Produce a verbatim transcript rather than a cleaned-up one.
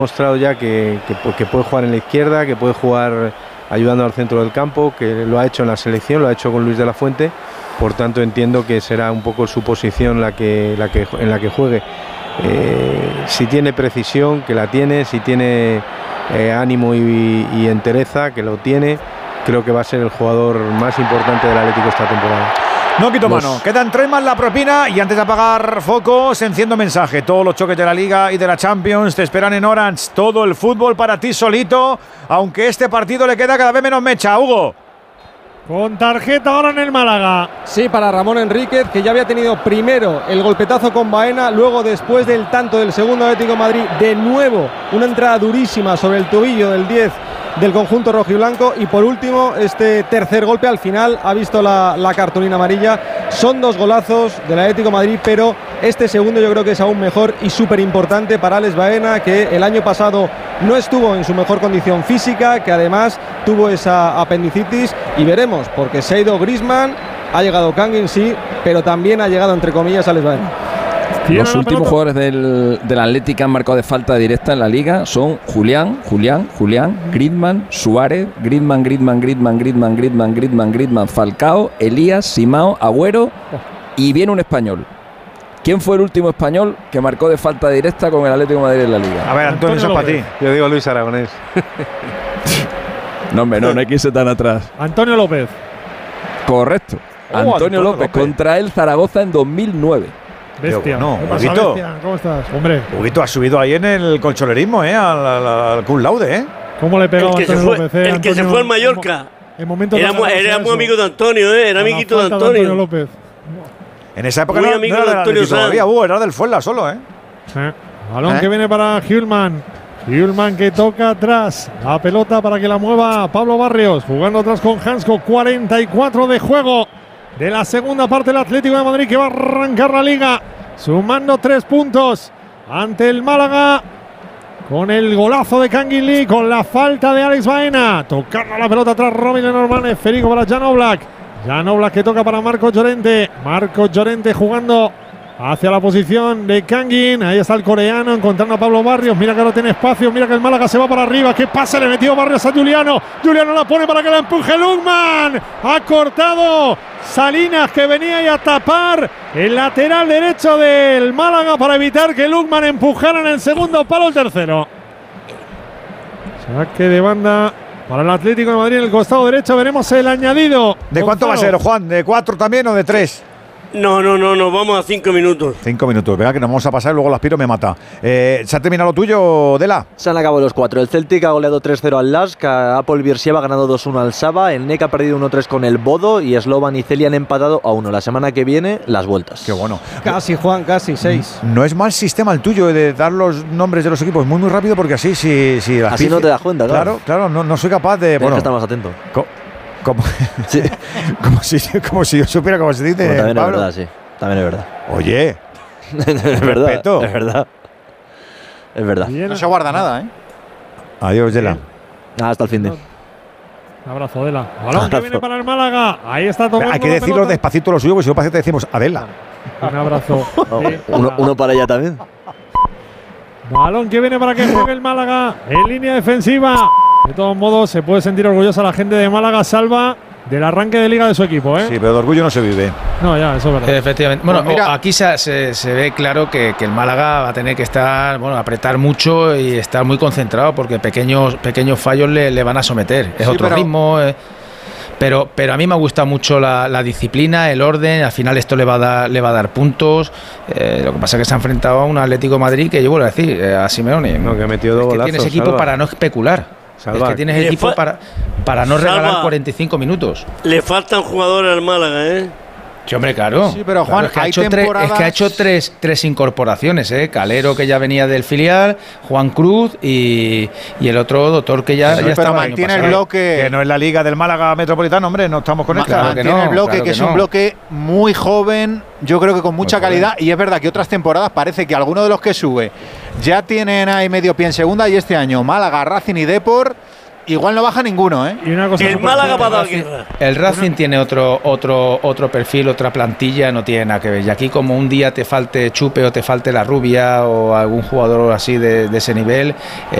mostrado ya que, que, que puede jugar en la izquierda, que puede jugar ayudando al centro del campo, que lo ha hecho en la selección, lo ha hecho con Luis de la Fuente, por tanto entiendo que será un poco su posición la que, la que, en la que juegue. Eh, si tiene precisión, que la tiene, si tiene eh, ánimo y, y entereza, que lo tiene, creo que va a ser el jugador más importante del Atlético esta temporada. No quito Los... mano, quedan tres más la propina y antes de apagar focos, enciendo mensaje. Todos los choques de la Liga y de la Champions te esperan en Orange. Todo el fútbol para ti solito, aunque este partido le queda cada vez menos mecha. Hugo. Con tarjeta ahora en el Málaga. Sí, para Ramón Enríquez, que ya había tenido primero el golpetazo con Baena, luego después del tanto del segundo Atlético de Madrid, de nuevo una entrada durísima sobre el tobillo del diez del conjunto rojiblanco y por último este tercer golpe al final ha visto la, la cartulina amarilla. Son dos golazos del Atlético de Madrid, pero este segundo yo creo que es aún mejor y súper importante para Alex Baena, que el año pasado no estuvo en su mejor condición física, que además tuvo esa apendicitis y veremos, porque se ha ido Griezmann, ha llegado Kangin, sí, pero también ha llegado entre comillas Alex Baena. Los últimos jugadores del, del Atlético que han marcado de falta directa en la Liga son Julián, Julián, Julián, Griezmann, Suárez, Griezmann, Griezmann, Griezmann, Griezmann, Griezmann, Griezmann, Griezmann, Falcao, Elías, Simao, Agüero y viene un español. ¿Quién fue el último español que marcó de falta directa con el Atlético de Madrid en la Liga? A ver, Antonio, eso es para ti. Yo digo Luis Aragonés. No, hombre, no, no hay que irse tan atrás. Antonio López. Correcto. Oh, Antonio, Antonio López, López contra el Zaragoza en dos mil nueve. Bestia. No, ¿Qué pasa, Huguito? bestia? ¿Cómo estás? Hombre, Huguito ha subido ahí en el colchonerismo, ¿eh? Al, al, al cum laude, ¿eh? ¿cómo le pegó El que, se Antonio fue, López? Eh, el que Antonio, se fue al Mallorca. En momento Era, muy, era muy amigo de Antonio, ¿eh? Era amiguito de Antonio. Antonio López. En esa época Muy no, amigo no era de del Antonio Atlético Sanz. todavía, Hugo, era del Fuenla solo, ¿eh? Eh, Balón ¿Eh? que viene para Hjulman. Hjulman que toca atrás. La pelota para que la mueva Pablo Barrios. Jugando atrás con Hansko. cuarenta y cuatro de juego de la segunda parte del Atlético de Madrid, que va a arrancar la Liga. Sumando tres puntos ante el Málaga. Con el golazo de Kangin Lee. Con la falta de Alex Baena. Tocando la pelota atrás Robin Lenormand. Esférico para Jan Oblak. Jan Oblak que toca para Marcos Llorente. Marcos Llorente jugando hacia la posición de Kangin. Ahí está el coreano encontrando a Pablo Barrios. Mira que ahora tiene espacio. Mira que el Málaga se va para arriba. ¿Qué pasa? Le metió Barrios a Juliano. Juliano la pone para que la empuje Lukman. Ha cortado Salinas, que venía ahí a tapar el lateral derecho del Málaga para evitar que Lukman empujara en el segundo palo el tercero. Saque de banda para el Atlético de Madrid en el costado derecho. Veremos el añadido. ¿De cuánto va a Gonzalo. ser, Juan? ¿De cuatro también o de tres? No, no, no, no, vamos a cinco minutos. Cinco minutos, venga, que nos vamos a pasar y luego el aspiro me mata. Eh, ¿Se ha terminado lo tuyo, Dela? Se han acabado los cuatro. El Celtic ha goleado tres cero al Lask, Apol Beersheva ha ganado dos uno al Saba, el N E C ha perdido uno tres con el Bodo y Slovan y Celia han empatado a uno. La semana que viene, las vueltas. Qué bueno. Casi, Juan, casi, seis. No es mal sistema el tuyo de dar los nombres de los equipos muy, muy rápido, porque así, si, si las Así no te das cuenta, claro. Claro, claro, no, no soy capaz de. Tienes Bueno, que estar más atento. co- como, Sí. como, si, como si yo supiera cómo se dice. Bueno, también Pablo. es verdad, sí. También es verdad. Oye, es verdad. respeto. Es verdad. Es verdad. Bien. No se guarda nada, ¿eh? adiós, Dela. Hasta el fin de. Un abrazo, Adela. Balón que Abrazo. viene para el Málaga. Ahí está tomando Hay que la decirlo pelota. despacito lo suyo, porque si no parece que decimos Adela. Un abrazo. Oh, Sí, uno, para- uno para ella también. Balón que viene para que juegue el Málaga en línea defensiva. De todos modos, se puede sentir orgullosa la gente de Málaga, Salva, del arranque de liga de su equipo, ¿eh? Sí, pero de orgullo no se vive. No, ya, eso es verdad. Efectivamente. Bueno, Pues mira- aquí se, se, se ve claro que, que el Málaga va a tener que estar, bueno, apretar mucho y estar muy concentrado porque pequeños, pequeños fallos le, le van a someter. Es Sí, otro pero- ritmo. eh, pero, pero a mí me gusta mucho la, la disciplina, el orden. Al final esto le va a dar, le va a dar puntos. Eh, lo que pasa es que se ha enfrentado a un Atlético de Madrid que yo vuelvo a decir, eh, a Simeone. No, que ha metido dos es que golazos, tienes equipo Salva. para no especular. Salva. Es que tienes Le equipo fa- para, para no regalar Salva. cuarenta y cinco minutos. Le faltan jugadores al Málaga, ¿eh? Sí, hombre, claro. Sí, pero, Claro, Juan, es que ha hay hecho, tres, temporadas- es que ha hecho tres, tres incorporaciones, ¿eh? Calero, que ya venía del filial, Juan Cruz y, y el otro doctor que ya, Sí, ya pero estaba el año mantiene el pasado. bloque. Que no es la liga del Málaga Metropolitano, hombre, no estamos con Ma- esta. claro que mantiene no, el bloque, claro que, que es un no. bloque muy joven, yo creo que con mucha Muy joven. calidad. Y es verdad que otras temporadas parece que algunos de los que sube ya tienen ahí medio pie en segunda. Y este año Málaga, Racing y Depor igual no baja ninguno, ¿eh? Y una cosa El súper Málaga va a dar Racing- guerra. El Racing tiene otro, otro, otro perfil, otra plantilla, no tiene nada que ver. Y aquí como un día te falte Chupe o te falte la Rubia o algún jugador así de, de ese nivel,